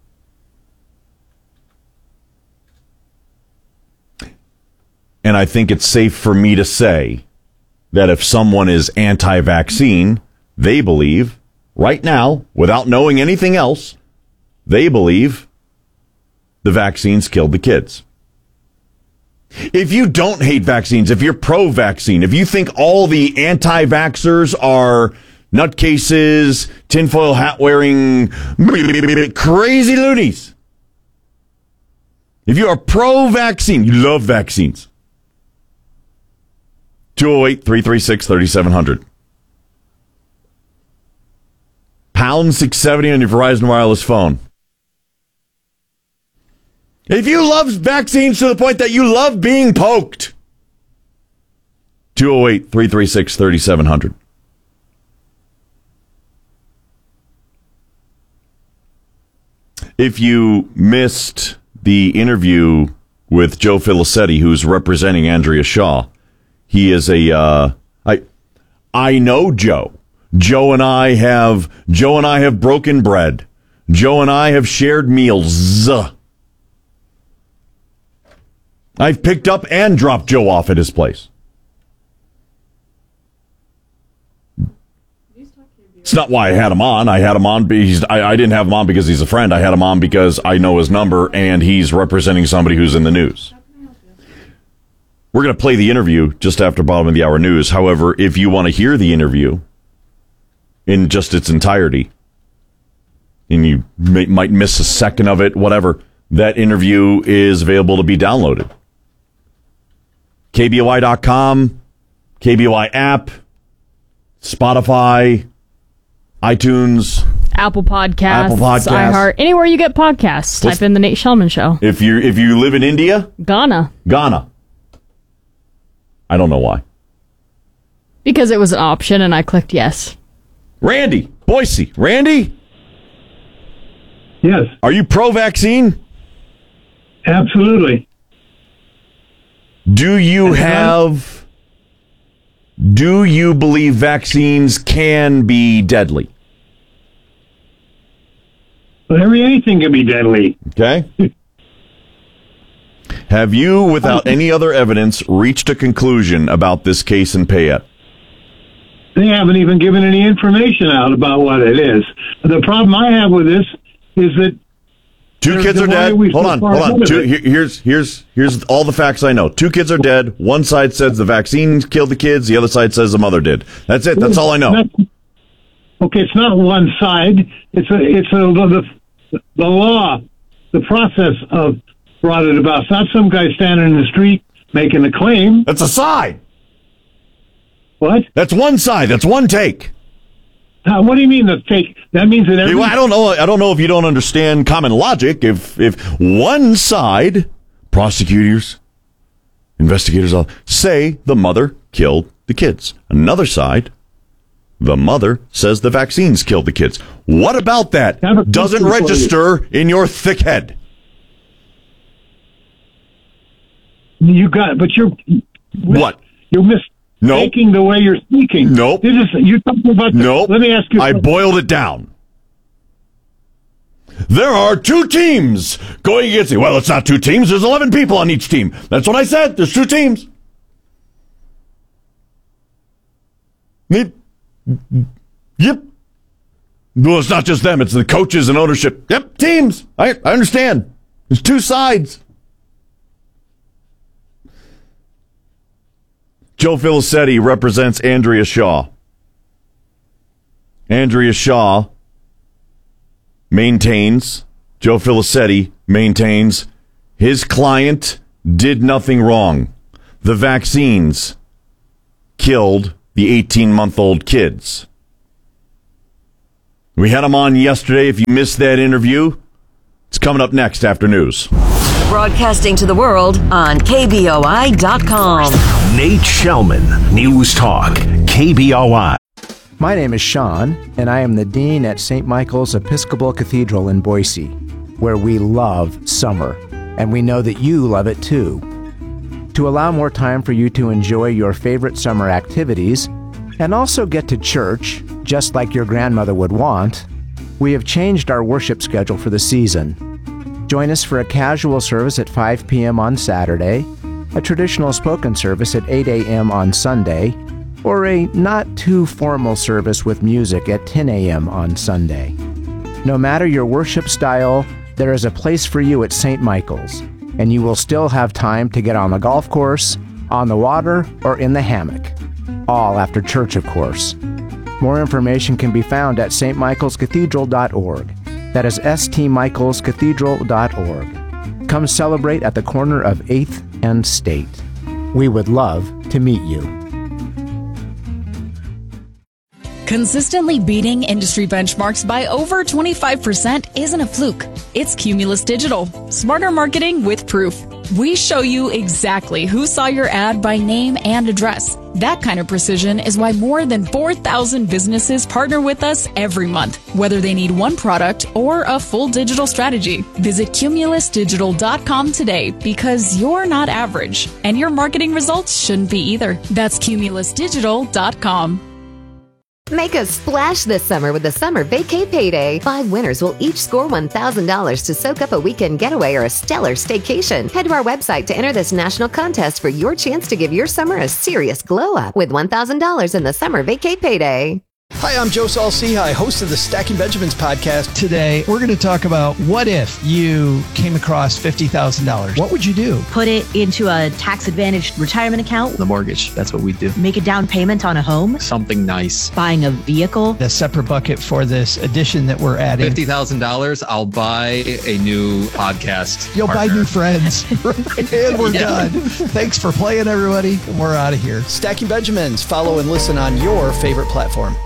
[SPEAKER 24] And I think it's safe for me to say that if someone is anti-vaccine, they believe, right now, without knowing anything else, they believe the vaccines killed the kids. If you don't hate vaccines, if you're pro-vaccine, if you think all the anti-vaxxers are nutcases, tinfoil hat-wearing, crazy loonies, if you are pro-vaccine, you love vaccines, two oh eight, three three six, three seven zero zero. Pound six seventy on your Verizon Wireless phone. If you love vaccines to the point that you love being poked, two oh eight, three three six, three seven zero zero. If you missed the interview with Joe Filicetti, who's representing Andrea Shaw, he is a, uh, I, I know Joe. Joe and I have, Joe and I have broken bread. Joe and I have shared meals. I've picked up and dropped Joe off at his place. It's not why I had him on. I had him on. He's, I, I didn't have him on because he's a friend. I had him on because I know his number and he's representing somebody who's in the news. We're going to play the interview just after bottom of the hour news. However, if you want to hear the interview in just its entirety, and you may, might miss a second of it, whatever, that interview is available to be downloaded. K B O I dot com, K B O I app, Spotify, iTunes,
[SPEAKER 5] Apple Podcasts,
[SPEAKER 24] Apple Podcasts,
[SPEAKER 5] iHeart, anywhere you get podcasts.
[SPEAKER 24] What's,
[SPEAKER 5] type in the Nate Shellman Show.
[SPEAKER 24] If you if you live in India,
[SPEAKER 5] Ghana,
[SPEAKER 24] Ghana. I don't know why.
[SPEAKER 5] Because it was an option, and I clicked yes.
[SPEAKER 24] Randy, Boise, Randy.
[SPEAKER 2] Yes.
[SPEAKER 24] Are you pro-vaccine?
[SPEAKER 2] Absolutely.
[SPEAKER 24] Do you have, do you believe vaccines can be deadly?
[SPEAKER 2] Well, every anything can be deadly.
[SPEAKER 24] Okay. Have you, without any other evidence, reached a conclusion about this case in Payette?
[SPEAKER 2] They haven't even given any information out about what it is. The problem I have with this is that
[SPEAKER 24] two kids are dead. Hold on, hold on. Two, here, here's here's here's all the facts I know. Two kids are dead. One side says the vaccine killed the kids. The other side says the mother did. That's it. That's all I know.
[SPEAKER 2] Okay, it's not one side. It's a it's a the the law, the process of brought it about. It's not some guy standing in the street making a claim.
[SPEAKER 24] That's a side.
[SPEAKER 2] What?
[SPEAKER 24] That's one side. That's one take.
[SPEAKER 2] Uh, what do you mean the take? That means that every...
[SPEAKER 24] I don't know. I don't know if you don't understand common logic. If if one side, prosecutors, investigators, all say the mother killed the kids. Another side, the mother says the vaccines killed the kids. What about that doesn't register in your thick head?
[SPEAKER 2] You got, but you're
[SPEAKER 24] what?
[SPEAKER 2] You're mistaking nope. the way you're speaking.
[SPEAKER 24] Nope.
[SPEAKER 2] This is, you're talking about. The,
[SPEAKER 24] nope.
[SPEAKER 2] Let me ask you.
[SPEAKER 24] I boiled it down. There are two teams going against you. Well, it's not two teams. There's eleven people on each team. That's what I said. There's two teams. Yep. Yep. Well, it's not just them. It's the coaches and ownership. Yep, teams. I, I understand. There's two sides. Joe Filicetti represents Andrea Shaw. Andrea Shaw maintains, Joe Filicetti maintains, his client did nothing wrong. The vaccines killed the eighteen-month-old kids. We had him on yesterday. If you missed that interview, it's coming up next after news.
[SPEAKER 25] Broadcasting to the world on K B O I dot com.
[SPEAKER 4] Nate Shellman, News Talk, K B O I.
[SPEAKER 9] My name is Sean, and I am the Dean at Saint Michael's Episcopal Cathedral in Boise, where we love summer, and we know that you love it too. To allow more time for you to enjoy your favorite summer activities, and also get to church, just like your grandmother would want, we have changed our worship schedule for the season. Join us for a casual service at five p.m. on Saturday, a traditional spoken service at eight a.m. on Sunday, or a not-too-formal service with music at ten a.m. on Sunday. No matter your worship style, there is a place for you at Saint Michael's, and you will still have time to get on the golf course, on the water, or in the hammock. All after church, of course. More information can be found at s t michaels cathedral dot org. That is s t michaels cathedral dot org. Come celebrate at the corner of eighth and State. We would love to meet you.
[SPEAKER 26] Consistently beating industry benchmarks by over twenty-five percent isn't a fluke. It's Cumulus Digital. Smarter marketing with proof. We show you exactly who saw your ad by name and address. That kind of precision is why more than four thousand businesses partner with us every month, whether they need one product or a full digital strategy. Visit cumulus digital dot com today because you're not average, and your marketing results shouldn't be either. That's cumulus digital dot com.
[SPEAKER 13] Make a splash this summer with the Summer Vacay Payday. Five winners will each score one thousand dollars to soak up a weekend getaway or a stellar staycation. Head to our website to enter this national contest for your chance to give your summer a serious glow up with one thousand dollars in the Summer Vacay Payday.
[SPEAKER 10] Hi, I'm Joe Saul-Sehy, host of the Stacking Benjamins podcast.
[SPEAKER 11] Today, we're going to talk about what if you came across fifty thousand dollars? What would you do?
[SPEAKER 16] Put it into a tax-advantaged retirement account.
[SPEAKER 18] The mortgage, that's what we do.
[SPEAKER 16] Make a down payment on a home.
[SPEAKER 18] Something nice.
[SPEAKER 16] Buying a vehicle.
[SPEAKER 11] A separate bucket for this addition that we're adding.
[SPEAKER 18] fifty thousand dollars, I'll buy a new podcast
[SPEAKER 11] You'll
[SPEAKER 18] partner.
[SPEAKER 11] buy new friends. And we're
[SPEAKER 18] Yeah.
[SPEAKER 11] done. Thanks for playing, everybody. And we're out of here.
[SPEAKER 10] Stacking Benjamins. Follow and listen on your favorite platform.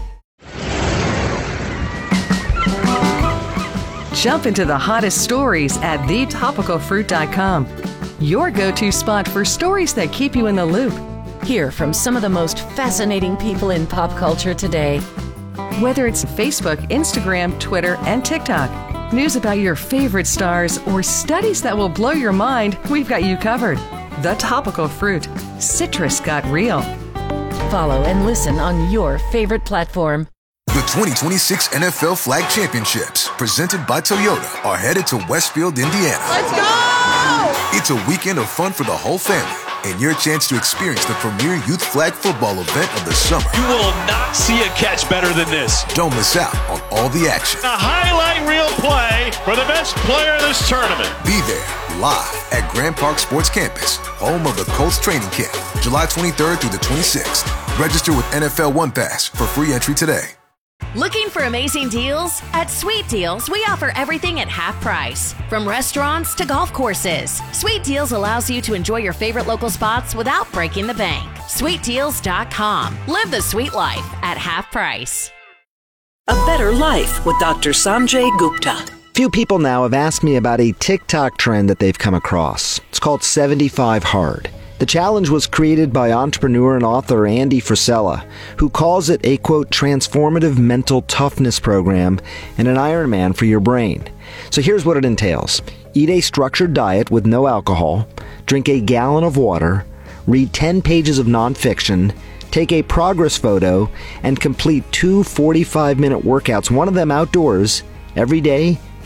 [SPEAKER 17] Jump into the hottest stories at the topical fruit dot com. Your go-to spot for stories that keep you in the loop.
[SPEAKER 25] Hear from some of the most fascinating people in pop culture today.
[SPEAKER 17] Whether it's Facebook, Instagram, Twitter, and TikTok, news about your favorite stars, or studies that will blow your mind, we've got you covered. The Topical Fruit. Citrus got real.
[SPEAKER 25] Follow and listen on your favorite platform.
[SPEAKER 27] The twenty twenty-six N F L Flag Championships, presented by Toyota, are headed to Westfield, Indiana.
[SPEAKER 19] Let's go!
[SPEAKER 27] It's a weekend of fun for the whole family, and your chance to experience the premier youth flag football event of the summer.
[SPEAKER 28] You will not see a catch better than this.
[SPEAKER 27] Don't miss out on all the action.
[SPEAKER 28] A highlight reel play for the best player in this tournament.
[SPEAKER 27] Be there, live at Grand Park Sports Campus, home of the Colts training camp, July twenty-third through the twenty-sixth. Register with N F L One Pass for free entry today.
[SPEAKER 29] Looking for amazing deals? At Sweet Deals, we offer everything at half price. From restaurants to golf courses, Sweet Deals allows you to enjoy your favorite local spots without breaking the bank. sweet deals dot com. Live the sweet life at half price.
[SPEAKER 14] A Better Life with Doctor Sanjay Gupta.
[SPEAKER 15] Few people now have asked me about a TikTok trend that they've come across. It's called seventy-five hard. The challenge was created by entrepreneur and author Andy Frisella, who calls it a, quote, transformative mental toughness program and an Ironman for your brain. So here's what it entails. Eat a structured diet with no alcohol, drink a gallon of water, read ten pages of nonfiction, take a progress photo, and complete two forty-five minute workouts, one of them outdoors, every day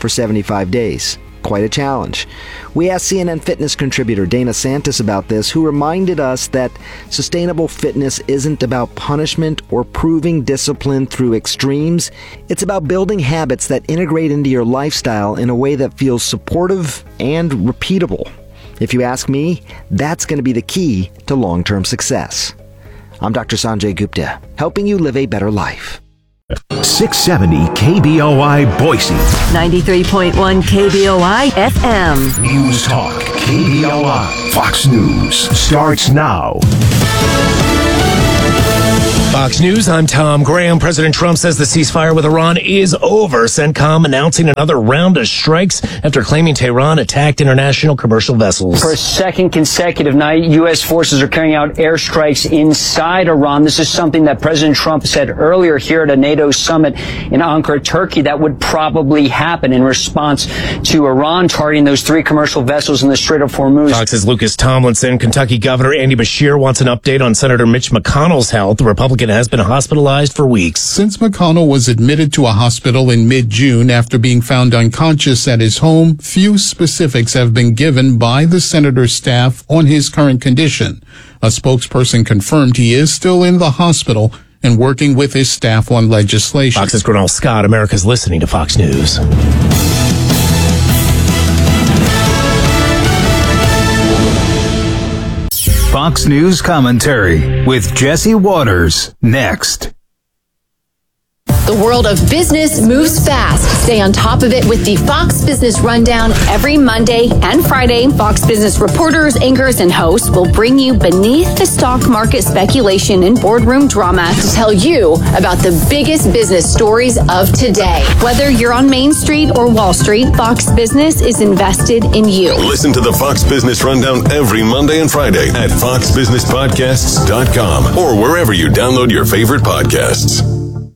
[SPEAKER 15] for seventy-five days. Quite a challenge. We asked C N N Fitness contributor Dana Santis about this, who reminded us that sustainable fitness isn't about punishment or proving discipline through extremes. It's about building habits that integrate into your lifestyle in a way that feels supportive and repeatable. If you ask me, that's going to be the key to long-term success. I'm Doctor Sanjay Gupta, helping you live a better life.
[SPEAKER 4] six seventy K B O I Boise.
[SPEAKER 25] ninety-three point one K B O I F M.
[SPEAKER 4] News Talk K B O I. Fox News starts now.
[SPEAKER 3] Fox News, I'm Tom Graham. President Trump says the ceasefire with Iran is over. CENTCOM announcing another round of strikes after claiming Tehran attacked international commercial vessels.
[SPEAKER 6] For a second consecutive night, U S forces are carrying out airstrikes inside Iran. This is something that President Trump said earlier here at a NATO summit in Ankara, Turkey, that would probably happen in response to Iran targeting those three commercial vessels in the Strait of Hormuz.
[SPEAKER 3] Fox's Lucas Tomlinson. Kentucky Governor Andy Beshear wants an update on Senator Mitch McConnell's health. The Republican has been hospitalized for weeks.
[SPEAKER 7] Since McConnell was admitted to a hospital in mid-June after being found unconscious at his home, few specifics have been given by the senator's staff on his current condition. A spokesperson confirmed he is still in the hospital and working with his staff on legislation.
[SPEAKER 3] Fox's Grinnell Scott. America's listening to Fox News.
[SPEAKER 8] Fox News commentary with Jesse Waters next.
[SPEAKER 12] The world of business moves fast. Stay on top of it with the Fox Business Rundown every Monday and Friday. Fox Business reporters, anchors, and hosts will bring you beneath the stock market speculation and boardroom drama to tell you about the biggest business stories of today. Whether you're on Main Street or Wall Street, Fox Business is invested in you.
[SPEAKER 20] Listen to the Fox Business Rundown every Monday and Friday at fox business podcasts dot com or wherever you download your favorite podcasts.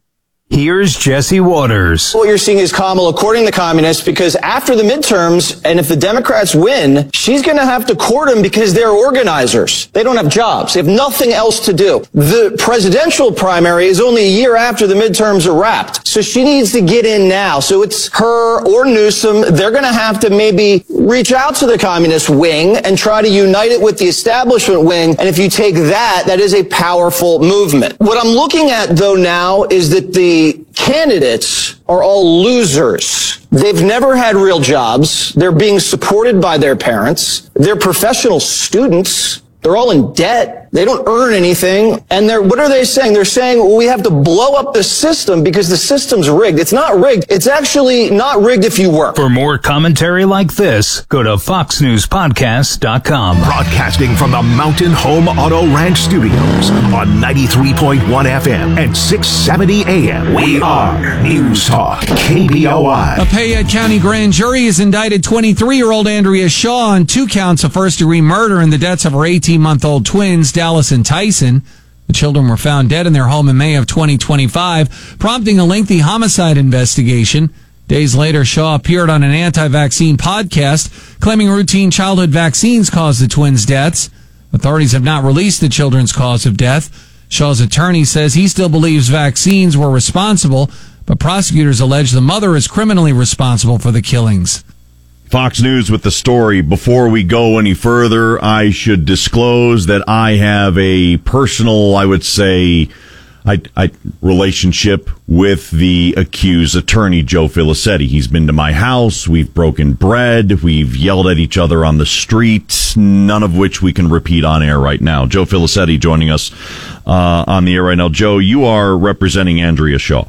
[SPEAKER 8] Here's Jesse Waters.
[SPEAKER 10] What you're seeing is Kamala courting the communists because after the midterms, and if the Democrats win, she's going to have to court them because they're organizers. They don't have jobs. They have nothing else to do. The presidential primary is only a year after the midterms are wrapped. So she needs to get in now. So it's her or Newsom. They're going to have to maybe reach out to the communist wing and try to unite it with the establishment wing. And if you take that, that is a powerful movement. What I'm looking at, though, now is that the candidates are all losers. They've never had real jobs. They're being supported by their parents. They're professional students. They're all in debt. They don't earn anything. And they're, what are they saying? They're saying, well, we have to blow up the system because the system's rigged. It's not rigged. It's actually not rigged if you work.
[SPEAKER 8] For more commentary like this, go to fox news podcast dot com.
[SPEAKER 4] Broadcasting from the Mountain Home Auto Ranch Studios on ninety-three point one F M and six seventy A M. We are News Talk K B O I.
[SPEAKER 1] A Payette County grand jury has indicted twenty-three-year-old Andrea Shaw on two counts of first-degree murder in the deaths of her eighteen-month-old twins, Dallas and Tyson. The children were found dead in their home in May of twenty twenty-five, prompting a lengthy homicide investigation. Days later, Shaw appeared on an anti-vaccine podcast, claiming routine childhood vaccines caused the twins' deaths. Authorities have not released the children's cause of death. Shaw's attorney says he still believes vaccines were responsible, but prosecutors allege the mother is criminally responsible for the killings.
[SPEAKER 24] Fox News with the story. Before we go any further, I should disclose that I have a personal, I would say, I, I, relationship with the accused attorney, Joe Filicetti. He's been to my house. We've broken bread. We've yelled at each other on the street, none of which we can repeat on air right now. Joe Filicetti joining us uh, on the air right now. Joe, you are representing Andrea Shaw.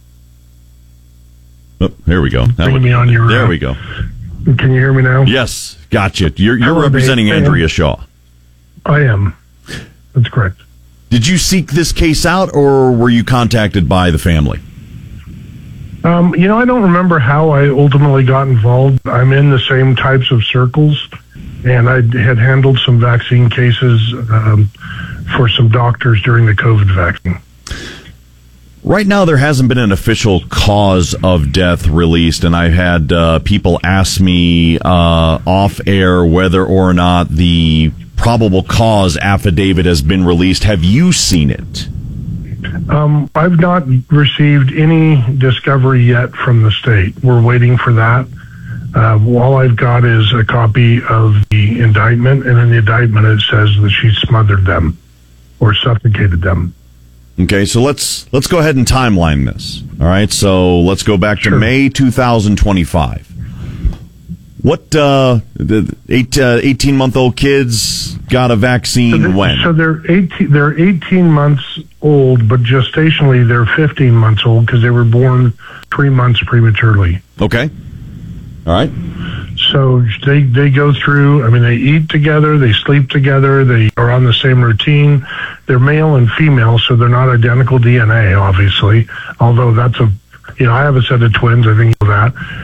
[SPEAKER 24] Oh, here we go.
[SPEAKER 21] Bring me on your,
[SPEAKER 24] there
[SPEAKER 21] uh,
[SPEAKER 24] we go.
[SPEAKER 21] Can you hear me now?
[SPEAKER 24] Yes, gotcha. You're, you're
[SPEAKER 21] Hello,
[SPEAKER 24] representing
[SPEAKER 21] Dave.
[SPEAKER 24] Andrea Shaw.
[SPEAKER 21] I am. That's correct.
[SPEAKER 24] Did you seek this case out, or were you contacted by the family?
[SPEAKER 21] Um, you know, I don't remember how I ultimately got involved. I'm in the same types of circles, and I had handled some vaccine cases um, for some doctors during the COVID vaccine.
[SPEAKER 24] Right now, there hasn't been an official cause of death released, and I've had uh, people ask me uh, off air whether or not the probable cause affidavit has been released. Have you seen it?
[SPEAKER 21] Um, I've not received any discovery yet from the state. We're waiting for that. Uh, all I've got is a copy of the indictment, and in the indictment it says that she smothered them or suffocated them.
[SPEAKER 24] Okay, so let's let's go ahead and timeline this. All right, so let's go back to sure. May two thousand twenty-five. What uh, the eight uh, eighteen month old kids got a vaccine
[SPEAKER 21] so they,
[SPEAKER 24] when?
[SPEAKER 21] So they're eighteen. They're eighteen months old, but gestationally they're fifteen months old because they were born three months prematurely.
[SPEAKER 24] Okay. All right.
[SPEAKER 21] So they they go through. I mean, they eat together, they sleep together, they are on the same routine. They're male and female, so they're not identical D N A, obviously. Although that's a, you know, I have a set of twins. I think you know that.